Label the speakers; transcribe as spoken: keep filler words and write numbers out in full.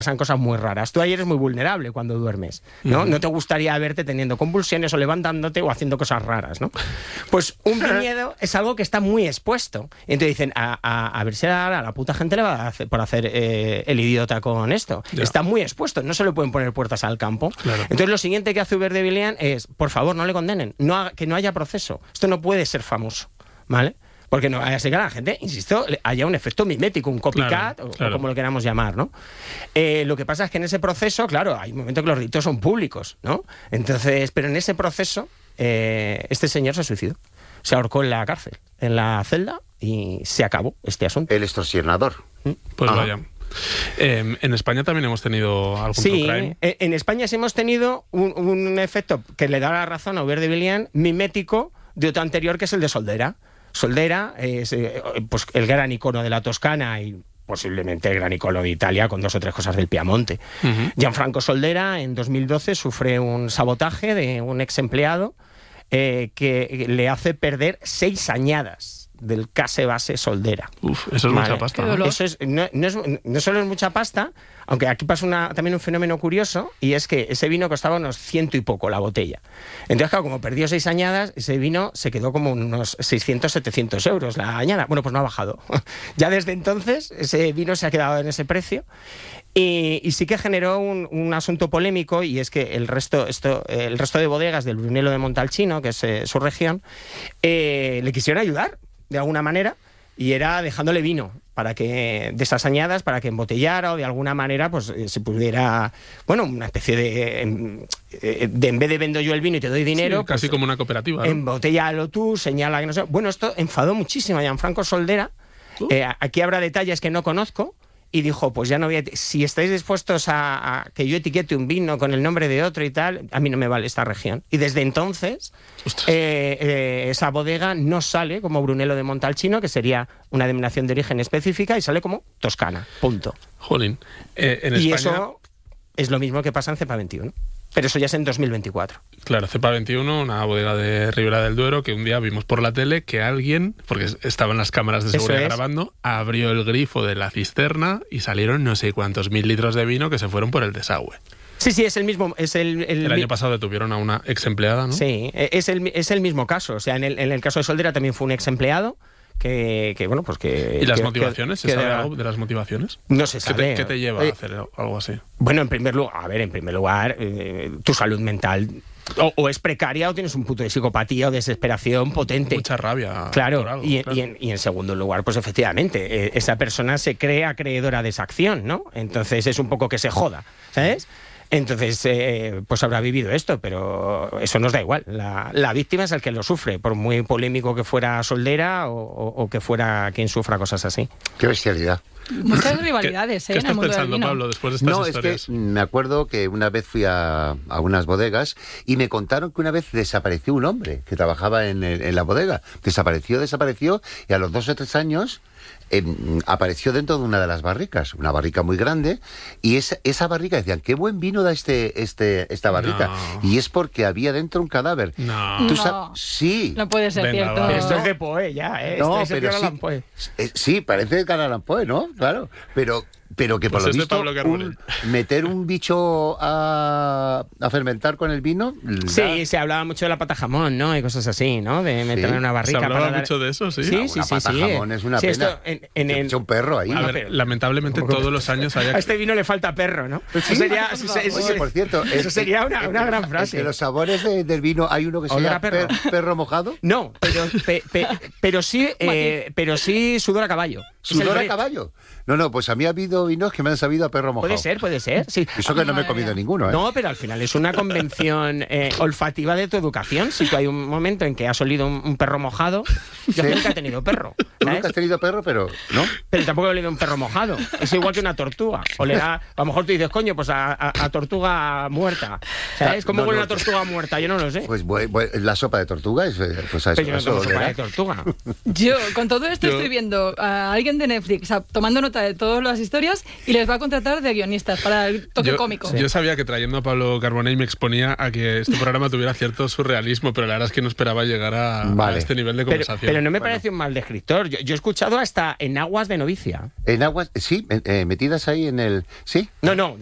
Speaker 1: pasan cosas muy raras. Tú ahí eres muy vulnerable cuando duermes, ¿no? Uh-huh. No te gustaría verte teniendo convulsiones o levantándote o haciendo cosas raras, ¿no? Pues un viñedo es algo que está muy expuesto. Y entonces dicen, a, a, a ver si a la, a la puta gente le va a hacer por hacer eh, el idiota con esto. Ya. Está muy expuesto, no se le pueden poner puertas al campo. Claro. Entonces lo siguiente que hace Hubert de Villiers es, por favor, no le condenen, no haga, que no haya proceso. Esto no puede ser famoso, ¿vale? Porque no vaya a ser que la gente, insisto, haya un efecto mimético, un copycat, claro, claro. o, o como lo queramos llamar, ¿no? Eh, lo que pasa es que en ese proceso, claro, hay un momento que los delitos son públicos, ¿no? Entonces, pero en ese proceso, eh, este señor se suicidó. Se ahorcó en la cárcel, en la celda, y se acabó este asunto.
Speaker 2: El extorsionador.
Speaker 3: ¿Mm? Pues Ajá. vaya. Eh, en España también hemos tenido algún
Speaker 1: sí,
Speaker 3: crime.
Speaker 1: Sí, en España sí hemos tenido un, un efecto que le da la razón a Hubert de Villiers, mimético de otro anterior, que es el de Soldera. Soldera es eh, pues el gran icono de la Toscana y posiblemente el gran icono de Italia, con dos o tres cosas del Piamonte. Uh-huh. Gianfranco Soldera en dos mil doce sufre un sabotaje de un ex empleado eh, que le hace perder seis añadas del case base Soldera.
Speaker 3: Uf, eso es vale. mucha pasta.
Speaker 1: ¿No? Eso es, no, no, es, no solo es mucha pasta, aunque aquí pasa una, también un fenómeno curioso, y es que ese vino costaba unos ciento y poco la botella. Entonces, claro, como perdió seis añadas, ese vino se quedó como unos seiscientos, setecientos euros la añada. Bueno, pues no ha bajado. Ya desde entonces, ese vino se ha quedado en ese precio. Y, y sí que generó un, un asunto polémico, y es que el resto, esto, el resto de bodegas del Brunello de Montalcino, que es eh, su región, eh, le quisieron ayudar de alguna manera, y era dejándole vino para que de esas añadas, para que embotellara o de alguna manera pues eh, se pudiera, bueno, una especie de, eh, de en vez de vendo yo el vino y te doy dinero,
Speaker 3: sí, casi
Speaker 1: pues,
Speaker 3: como una cooperativa, ¿no?
Speaker 1: Embotellalo tú, señala que no sé. Bueno, esto enfadó muchísimo a Gianfranco Soldera. Uh. Eh, aquí habrá detalles que no conozco. Y dijo, pues ya no voy a... Si estáis dispuestos a, a que yo etiquete un vino con el nombre de otro y tal, a mí no me vale esta región. Y desde entonces, eh, eh, esa bodega no sale como Brunello de Montalcino, que sería una denominación de origen específica, y sale como Toscana, punto.
Speaker 3: Jolín. Eh, en
Speaker 1: y
Speaker 3: España...
Speaker 1: eso es lo mismo que pasa en Cepa veintiuno. Pero eso ya es en dos mil veinticuatro.
Speaker 3: Claro, Cepa veintiuno, una bodega de Ribera del Duero, que un día vimos por la tele que alguien, porque estaban las cámaras de seguridad grabando, abrió el grifo de la cisterna y salieron no sé cuántos mil litros de vino que se fueron por el desagüe.
Speaker 1: Sí, sí, es el mismo... Es el, el,
Speaker 3: el año pasado detuvieron a una ex empleada, ¿no?
Speaker 1: Sí, es el, es el mismo caso. O sea, en el, en el caso de Soldera también fue un ex empleado. Que, que bueno, pues que...
Speaker 3: ¿Y las
Speaker 1: que,
Speaker 3: motivaciones?
Speaker 1: Que,
Speaker 3: ¿Se
Speaker 1: que
Speaker 3: sabe
Speaker 1: de,
Speaker 3: algo de las motivaciones?
Speaker 1: No se sabe.
Speaker 3: ¿Qué te, qué te lleva eh, a hacer algo así?
Speaker 1: Bueno, en primer lugar, a ver, en primer lugar, eh, tu salud mental o, o es precaria o tienes un punto de psicopatía o desesperación potente.
Speaker 3: Mucha rabia.
Speaker 1: Claro,
Speaker 3: por algo,
Speaker 1: y,
Speaker 3: claro.
Speaker 1: Y, en, y en segundo lugar, pues efectivamente, eh, esa persona se cree acreedora de esa acción, ¿no? Entonces es un poco que se joda, ¿sabes? Entonces, eh, pues habrá vivido esto, pero eso nos da igual. La, la víctima es el que lo sufre, por muy polémico que fuera Soldera o, o, o que fuera quien sufra cosas así.
Speaker 2: Qué bestialidad.
Speaker 4: Muchas rivalidades, ¿eh?
Speaker 3: ¿Qué estás pensando, Pablo, después de estas
Speaker 2: no,
Speaker 3: historias?
Speaker 2: Es que me acuerdo que una vez fui a, a unas bodegas y me contaron que una vez desapareció un hombre que trabajaba en, el, en la bodega. Desapareció, desapareció, y a los dos o tres años eh, apareció dentro de una de las barricas, una barrica muy grande, y esa, esa barrica, decían, qué buen vino da este, este, esta barrica. No. Y es porque había dentro un cadáver.
Speaker 3: No.
Speaker 2: ¿Tú
Speaker 4: no.
Speaker 2: Sí.
Speaker 4: No puede ser. Venga, cierto.
Speaker 1: Pero esto es de Poe ya, ¿eh?
Speaker 2: No,
Speaker 1: este es
Speaker 2: pero
Speaker 1: el
Speaker 2: sí,
Speaker 1: Poe.
Speaker 2: Eh, sí, parece de Allan Poe, ¿no? Claro, pero... Pero que por
Speaker 3: pues
Speaker 2: lo visto un, meter un bicho a, a fermentar con el vino...
Speaker 1: Sí,
Speaker 2: da...
Speaker 1: se hablaba mucho de la pata jamón, ¿no? Y cosas así, ¿no? De meterlo sí. en una barrica.
Speaker 3: ¿Se hablaba
Speaker 1: para
Speaker 3: mucho
Speaker 1: dar...
Speaker 3: de eso? Sí,
Speaker 1: sí,
Speaker 2: una
Speaker 1: sí, sí.
Speaker 2: pata
Speaker 1: sí.
Speaker 2: jamón es una
Speaker 1: sí,
Speaker 2: pena.
Speaker 1: Esto en, en, en...
Speaker 2: un perro ahí.
Speaker 3: A
Speaker 2: ¿no?
Speaker 3: ver,
Speaker 2: Pero...
Speaker 3: lamentablemente todos los años hay...
Speaker 1: A este vino le falta perro, ¿no?
Speaker 2: Pues sí,
Speaker 1: sería,
Speaker 2: eso,
Speaker 1: eso, eso,
Speaker 2: oye, por cierto...
Speaker 1: Eso
Speaker 2: es,
Speaker 1: sería una,
Speaker 2: es,
Speaker 1: una gran frase.
Speaker 2: De los sabores de, del vino hay uno que se llama perro. Per, perro mojado.
Speaker 1: No, pero, pe, pe, pero sí eh, pero sí sudor a caballo.
Speaker 2: ¿Sudor a caballo? No, no, pues a mí ha habido vinos que me han sabido a perro mojado.
Speaker 1: Puede ser, puede ser, sí.
Speaker 2: Eso que no me he comido ninguno, ¿eh?
Speaker 1: No, pero al final es una convención eh, olfativa de tu educación. Si tú hay un momento en que has olido un, un perro mojado, yo ¿sí? nunca he tenido perro.
Speaker 2: Tú nunca has tenido perro, pero no.
Speaker 1: Pero tampoco he olido un perro mojado. Es igual que una tortuga. O le da, a lo mejor tú dices, coño, pues a, a, a tortuga muerta. ¿Sabes? ¿Cómo no, huele no, una tortuga muerta? Yo no lo sé.
Speaker 2: Pues bueno, la sopa de tortuga es pues a eso.
Speaker 1: Pero yo no tomo sopa de tortuga.
Speaker 4: Yo, con todo esto, yo... estoy viendo a alguien de Netflix tomando nota guionista de todas las historias y les va a contratar de guionistas para el toque
Speaker 3: yo,
Speaker 4: cómico.
Speaker 3: Yo sabía que trayendo a Pablo Carbonell me exponía a que este programa tuviera cierto surrealismo, pero la verdad es que no esperaba llegar a,
Speaker 2: Vale.
Speaker 3: a este nivel de
Speaker 1: Pero,
Speaker 3: conversación.
Speaker 1: pero no me
Speaker 2: Bueno.
Speaker 1: parece un mal descriptor. Yo, yo he escuchado hasta en aguas de novicia.
Speaker 2: En aguas, sí, eh, metidas ahí en el... Sí.
Speaker 1: No, no,